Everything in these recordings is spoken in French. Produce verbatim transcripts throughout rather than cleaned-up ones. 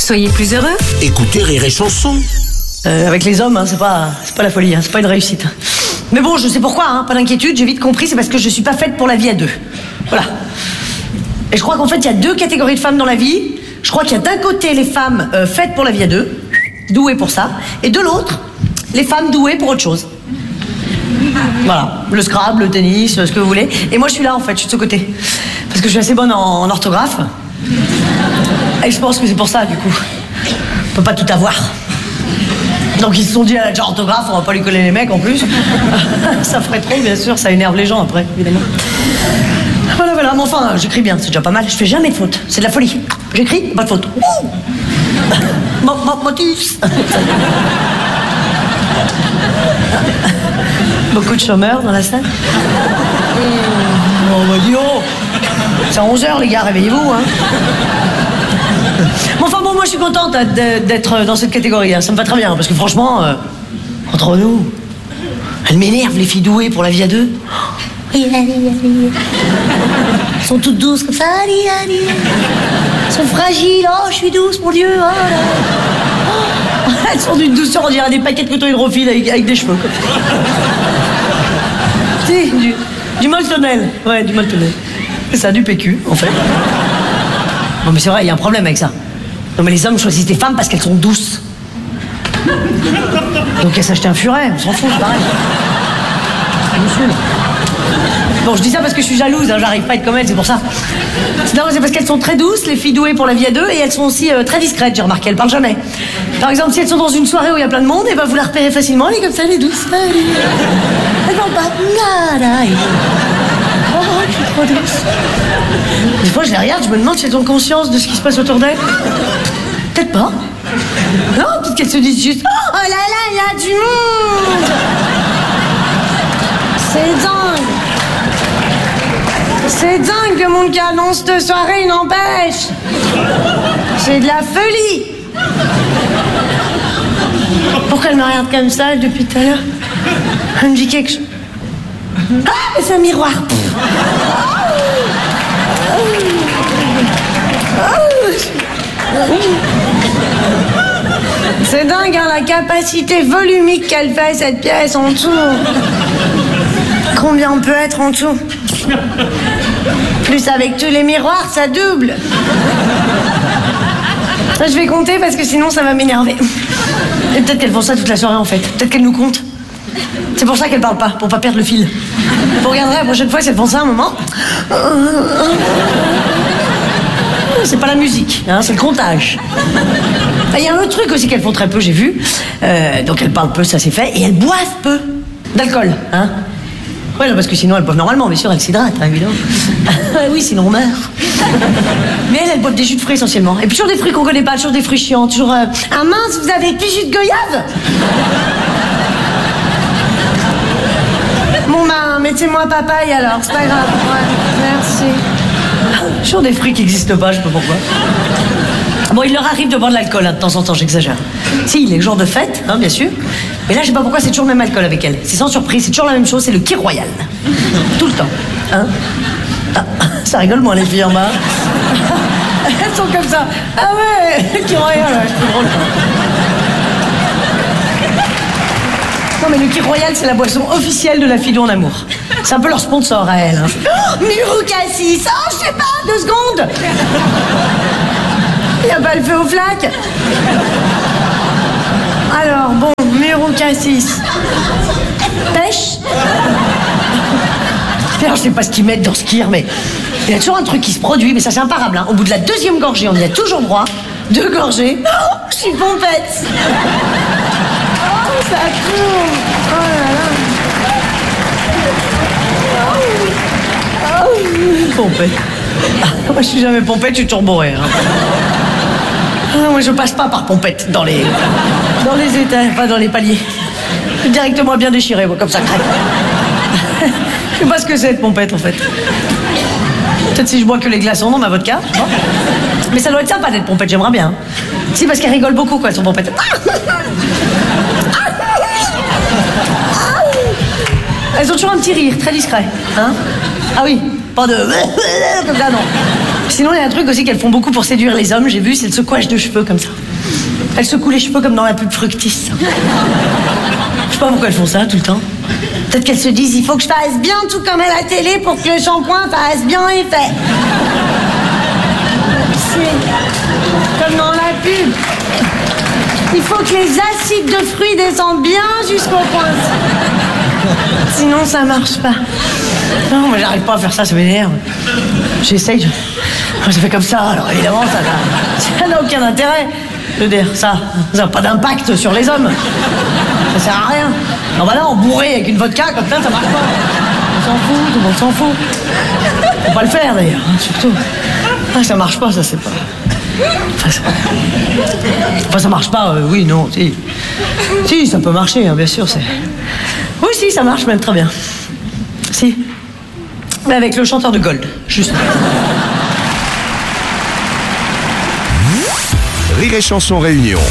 Soyez plus heureux. Écoutez Rire et Chanson. Euh, avec les hommes, hein, c'est pas, c'est pas la folie, hein, c'est pas une réussite. Mais bon, je sais pourquoi, hein, pas d'inquiétude, j'ai vite compris, c'est parce que je suis pas faite pour la vie à deux. Voilà. Et je crois qu'en fait, il y a deux catégories de femmes dans la vie. Je crois qu'il y a d'un côté les femmes euh, faites pour la vie à deux, douées pour ça, et de l'autre, les femmes douées pour autre chose. Voilà, le Scrabble, le tennis, ce que vous voulez. Et moi, je suis là, en fait, je suis de ce côté. Parce que je suis assez bonne en, en orthographe. Et je pense que c'est pour ça, du coup. On peut pas tout avoir. Donc ils se sont dit, elle a déjà orthographe, on va pas lui coller les mecs en plus. Ça ferait trop, bien sûr, ça énerve les gens après, évidemment. Voilà, voilà, mais enfin, j'écris bien, c'est déjà pas mal. Je fais jamais de faute, c'est de la folie. J'écris, pas de faute. Ouh Motus. Beaucoup de chômeurs dans la salle. Oh, bah dis oh, c'est onze heures les gars, réveillez-vous, hein. Bon, enfin bon, moi je suis contente d'être dans cette catégorie, hein. Ça me va très bien, parce que franchement, euh, entre nous, elles m'énervent les filles douées pour la vie à deux. Elles sont toutes douces comme ça, elles sont fragiles, oh je suis douce mon Dieu, oh, oh. Elles sont d'une douceur, on dirait des paquets de coton hydrophile avec, avec des cheveux comme ça. Si, du, du moltonnel, ouais, du moltonnel. C'est ça, du P Q en fait. Non mais c'est vrai, il y a un problème avec ça. Non mais les hommes choisissent des femmes parce qu'elles sont douces. Donc elles s'achètent un furet, on s'en fout, c'est pareil. Monsieur. Bon, je dis ça parce que je suis jalouse, hein, j'arrive pas à être comme elles, c'est pour ça. Non, c'est parce qu'elles sont très douces, les filles douées pour la vie à deux, et elles sont aussi euh, très discrètes, j'ai remarqué, elles parlent jamais. Par exemple, si elles sont dans une soirée où il y a plein de monde, et ben vous la repérez facilement, elle est comme ça, elle est douce. Elle parle pas. Oh, je suis trop douce. Des fois, je les regarde, je me demande si elles ont conscience de ce qui se passe autour d'elles. Peut-être pas. Non, peut-être qu'elles se disent juste oh là là, il y a du monde. C'est dingue. C'est dingue le monde qui annonce de soirée, n'empêche. C'est de la folie. Pourquoi elle me regarde comme ça depuis tout à l'heure? Elle me dit quelque chose. Ah, mais c'est un miroir. C'est dingue, hein, la capacité volumique qu'elle fait, cette pièce, en dessous. Combien on peut être en dessous? Plus avec tous les miroirs, ça double. Je vais compter parce que sinon ça va m'énerver. Et peut-être qu'elles font ça toute la soirée en fait. Peut-être qu'elles nous comptent. C'est pour ça qu'elles parlent pas, pour pas perdre le fil. Vous regarderez la prochaine fois si elles font ça un moment. C'est pas la musique, hein, c'est le comptage. Il y a un autre truc aussi qu'elles font très peu, j'ai vu. Euh, donc elles parlent peu, ça c'est fait. Et elles boivent peu d'alcool, hein. Ouais, non, parce que sinon elles boivent normalement, bien sûr, elles s'hydratent, hein, évidemment. Oui, sinon on meurt. Mais elles, elles boivent des jus de fruits essentiellement. Et puis toujours des fruits qu'on connaît pas, toujours des fruits chiants, toujours... Euh... Ah mince, vous avez plus jus de goyave? Bon ben, mettez-moi papaye alors, c'est pas grave. Ouais, merci. Toujours des fruits qui n'existent pas, je sais pas pourquoi. Bon, il leur arrive de boire de l'alcool, hein, de temps en temps, j'exagère. Si, les jours de fête, hein, bien sûr. Mais là, je sais pas pourquoi, c'est toujours le même alcool avec elles. C'est sans surprise, c'est toujours la même chose, c'est le Kir Royal. Tout le temps. Hein? Ah, ça rigole moins, les filles en bas. Elles sont comme ça. Ah ouais, Kir Royal, ouais, c'est plus drôle. Non, mais le Kir Royal, c'est la boisson officielle de la Fille en amour. C'est un peu leur sponsor à elle. Hein. Oh, Muro Cassis, oh, je sais pas, deux secondes. Il n'y a pas le feu au flac. Alors, bon, Muro Cassis. Pêche. Alors, je sais pas ce qu'ils mettent dans ce Kir, mais il y a toujours un truc qui se produit, mais ça, c'est imparable. Hein. Au bout de la deuxième gorgée, on y a toujours droit. Deux gorgées. Oh, je suis pompette. Oh, ça tourne. Oh là là. Pompette. Ah, moi, je suis jamais pompette, je suis toujours bourré. Hein. Ah, moi, je passe pas par pompette dans les, dans les étages, pas dans les paliers. Je suis directement bien déchiré, moi, comme ça, crème. Je sais pas ce que c'est, de pompette, en fait. Peut-être si je bois que les glaçons dans ma vodka. Bon. Mais ça doit être sympa d'être pompette, j'aimerais bien. Si, parce qu'elle rigole beaucoup, quoi, son pompette. Elles ont toujours un petit rire, très discret. Hein? Ah oui, pas de... comme ça, non. Sinon, il y a un truc aussi qu'elles font beaucoup pour séduire les hommes, j'ai vu, c'est le secouage de cheveux comme ça. Elles secouent les cheveux comme dans la pub Fructis. Je sais pas pourquoi elles font ça tout le temps. Peut-être qu'elles se disent, il faut que je fasse bien tout comme à la télé pour que le shampoing fasse bien effet. C'est comme dans la pub. Il faut que les acides de fruits descendent bien jusqu'au pointe. Sinon, ça marche pas. Non, moi, j'arrive pas à faire ça, ça m'énerve. J'essaye, je... je fais comme ça, alors évidemment, ça n'a, ça n'a aucun intérêt. Je veux dire, ça, ça n'a pas d'impact sur les hommes. Ça sert à rien. Non, bah là, on bourré avec une vodka, comme ça, ça marche pas. On s'en fout, tout le monde s'en fout. Faut pas le faire, d'ailleurs, hein, surtout. Ah, ça marche pas, ça, c'est pas... Enfin, ça, enfin, ça marche pas, euh, oui, non, si. Si, ça peut marcher, hein, bien sûr, c'est... Oui, si, ça marche même très bien. Si. Mais avec le chanteur de Gold, juste. Rire et Chanson Réunion.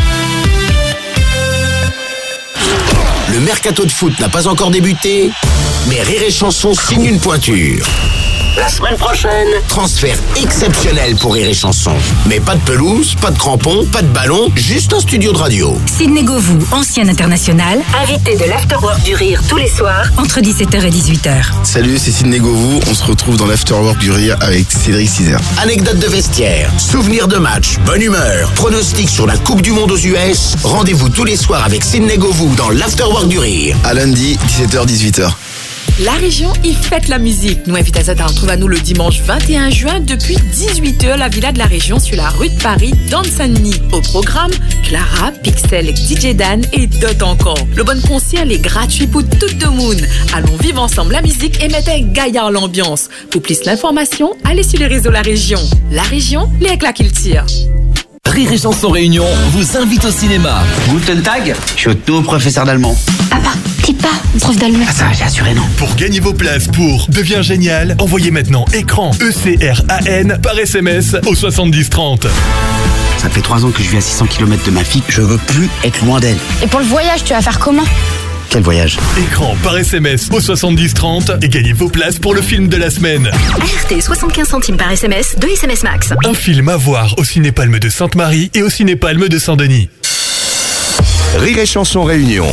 Le mercato de foot n'a pas encore débuté, mais Rire et Chanson signe une pointure. La semaine prochaine, transfert exceptionnel pour Rire et Chanson. Mais pas de pelouse, pas de crampons, pas de ballon, juste un studio de radio. Sidney Govou, ancien international, invité de l'Afterwork du Rire tous les soirs, entre dix-sept heures et dix-huit heures. Salut, c'est Sidney Govou, on se retrouve dans l'Afterwork du Rire avec Cédric Cizer. Anecdotes de vestiaire, souvenirs de match, bonne humeur, pronostics sur la Coupe du Monde aux U S. Rendez-vous tous les soirs avec Sidney Govou dans l'Afterwork du Rire. À lundi, dix-sept heures dix-huit heures. La région y fête la musique. Nous, Invitation, on retrouve à nous le dimanche vingt et un juin depuis dix-huit heures, la Villa de la Région sur la rue de Paris, dans le Saint-Denis. Au programme, Clara, Pixel, D J Dan et d'autres encore. Le bon concert est gratuit pour tout le monde. Allons vivre ensemble la musique et mettez gaillard l'ambiance. Pour plus d'informations, allez sur les réseaux La Région. La Région, les éclats qu'il tire. Rire et Chanson Réunion vous invite au cinéma. Guten Tag, je suis Otto, professeur d'allemand. Papa, t'es pas prof d'allemand. Ah ça, j'ai assuré non. Pour gagner vos places pour Deviens génial, envoyez maintenant écran E C R A N par S M S au soixante-dix trente. Ça fait trois ans que je vis à six cents kilomètres de ma fille, je veux plus être loin d'elle. Et pour le voyage, tu vas faire comment ? Quel voyage ? Écran par S M S au soixante-dix trente et gagnez vos places pour le film de la semaine. A R T, soixante-quinze centimes par S M S, deux S M S max. Un film à voir au Ciné-Palme de Sainte-Marie et au Ciné-Palme de Saint-Denis. Rire et Chanson Réunion.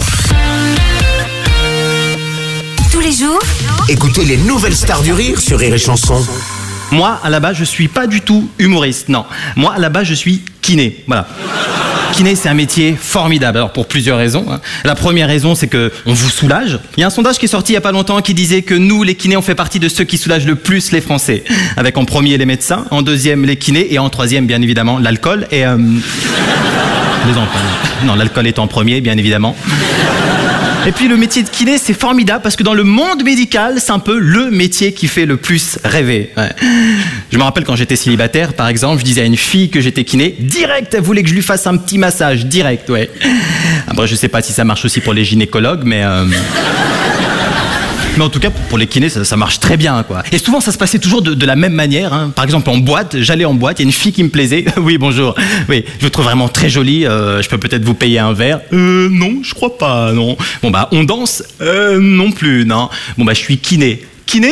Tous les jours, Écoutez les nouvelles stars du rire sur Rire et Chanson. Moi, à la base, je suis pas du tout humoriste, non. Moi, à la base, je suis kiné, voilà. Kiné, c'est un métier formidable, alors pour plusieurs raisons. Hein. La première raison, c'est que on vous soulage. Il y a un sondage qui est sorti il y a pas longtemps qui disait que nous, les kinés, on fait partie de ceux qui soulagent le plus les Français. Avec en premier les médecins, en deuxième les kinés et en troisième, bien évidemment, l'alcool et... Euh... les enfants. Non, l'alcool est en premier, bien évidemment. Et puis le métier de kiné, c'est formidable parce que dans le monde médical, c'est un peu le métier qui fait le plus rêver. Ouais. Je me rappelle quand j'étais célibataire, par exemple, je disais à une fille que j'étais kiné, direct, elle voulait que je lui fasse un petit massage, direct, ouais. Après, je sais pas si ça marche aussi pour les gynécologues, mais... Euh... Mais en tout cas, pour les kinés, ça, ça marche très bien, quoi. Et souvent, ça se passait toujours de, de la même manière. Hein. Par exemple, en boîte, j'allais en boîte, il y a une fille qui me plaisait. Oui, bonjour. Oui, je vous trouve vraiment très jolie. Euh, je peux peut-être vous payer un verre. Euh, non, je crois pas, non. Bon, bah, on danse. Euh, non plus, non. Bon, bah, je suis kiné. Kiné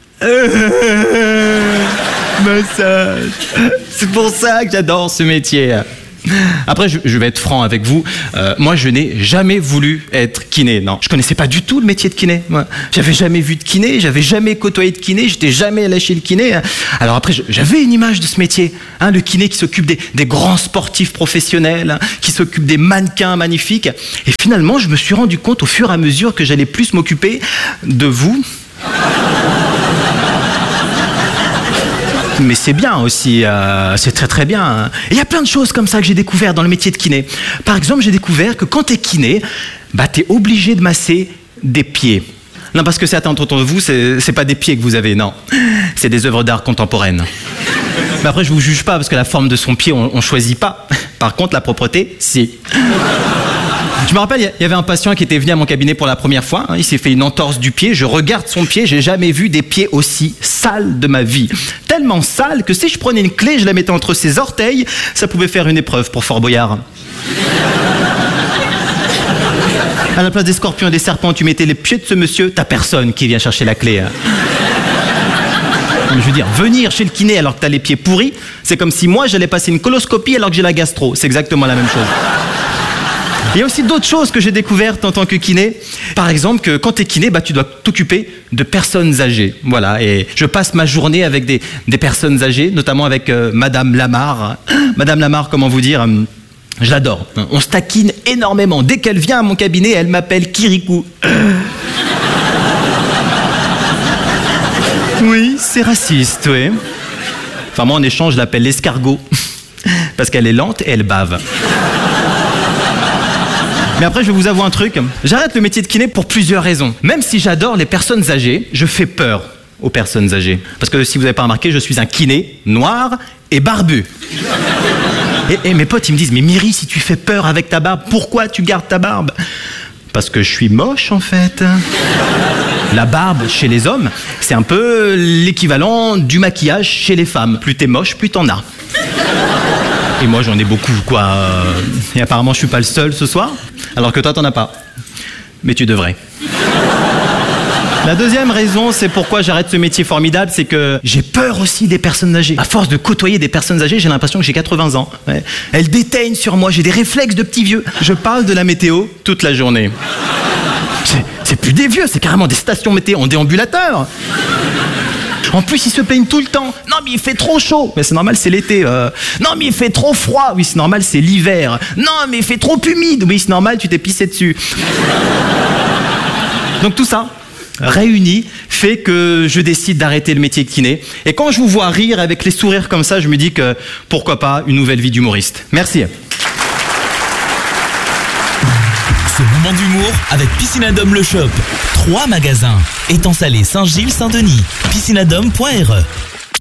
euh, massage. C'est pour ça que j'adore ce métier. Après, je, je vais être franc avec vous. Euh, moi, je n'ai jamais voulu être kiné. Non, je connaissais pas du tout le métier de kiné. Moi, j'avais jamais vu de kiné, j'avais jamais côtoyé de kiné, j'étais jamais allé chez le kiné. Alors après, j'avais une image de ce métier, hein, le kiné qui s'occupe des, des grands sportifs professionnels, hein, qui s'occupe des mannequins magnifiques. Et finalement, je me suis rendu compte au fur et à mesure que j'allais plus m'occuper de vous. Mais c'est bien aussi, euh, c'est très très bien. Et il y a plein de choses comme ça que j'ai découvert dans le métier de kiné. Par exemple, j'ai découvert que quand t'es kiné, bah t'es obligé de masser des pieds. Non, parce que certains d'entre vous, c'est, c'est pas des pieds que vous avez, non. C'est des œuvres d'art contemporaines. Mais après, je vous juge pas, parce que la forme de son pied, on, on choisit pas. Par contre, la propreté, si. Je me rappelle, il y avait un patient qui était venu à mon cabinet pour la première fois. Il s'est fait une entorse du pied. Je regarde son pied. J'ai jamais vu des pieds aussi sales de ma vie. Tellement sales que si je prenais une clé, je la mettais entre ses orteils, ça pouvait faire une épreuve pour Fort Boyard. À la place des scorpions et des serpents, tu mettais les pieds de ce monsieur, t'as personne qui vient chercher la clé. Je veux dire, venir chez le kiné alors que t'as les pieds pourris, c'est comme si moi j'allais passer une coloscopie alors que j'ai la gastro. C'est exactement la même chose. Il y a aussi d'autres choses que j'ai découvertes en tant que kiné. Par exemple, que quand t'es kiné, bah, tu dois t'occuper de personnes âgées. Voilà, et je passe ma journée avec des, des personnes âgées, notamment avec euh, Madame Lamarre. Madame Lamarre, comment vous dire euh, je l'adore. On se taquine énormément. Dès qu'elle vient à mon cabinet, elle m'appelle Kirikou. Oui, c'est raciste, oui. Enfin, moi, en échange, je l'appelle l'escargot. Parce qu'elle est lente et elle bave. Mais après, je vais vous avouer un truc. J'arrête le métier de kiné pour plusieurs raisons. Même si j'adore les personnes âgées, je fais peur aux personnes âgées. Parce que si vous n'avez pas remarqué, je suis un kiné noir et barbu. Et, et mes potes, ils me disent, mais Myri, si tu fais peur avec ta barbe, pourquoi tu gardes ta barbe? Parce que je suis moche, en fait. La barbe, chez les hommes, c'est un peu l'équivalent du maquillage chez les femmes. Plus t'es moche, plus t'en as. Et moi, j'en ai beaucoup, quoi. Et apparemment, je suis pas le seul ce soir. Alors que toi, t'en as pas. Mais tu devrais. La deuxième raison, c'est pourquoi j'arrête ce métier formidable, c'est que j'ai peur aussi des personnes âgées. À force de côtoyer des personnes âgées, j'ai l'impression que j'ai quatre-vingts ans. Ouais. Elles déteignent sur moi, j'ai des réflexes de petit vieux. Je parle de la météo toute la journée. C'est, c'est plus des vieux, c'est carrément des stations météo en déambulateur. En plus, ils se plaignent tout le temps. Non, mais il fait trop chaud. Mais c'est normal, c'est l'été. Euh... Non, mais il fait trop froid. Oui, c'est normal, c'est l'hiver. Non, mais il fait trop humide. Oui, c'est normal, tu t'es pissé dessus. Donc tout ça, réuni, fait que je décide d'arrêter le métier de kiné. Et quand je vous vois rire avec les sourires comme ça, je me dis que pourquoi pas une nouvelle vie d'humoriste. Merci. Ce moment d'humour avec Piscinadome Le Shop. Trois magasins. Étang Salé, Saint-Gilles, Saint-Denis. piscinadome point r e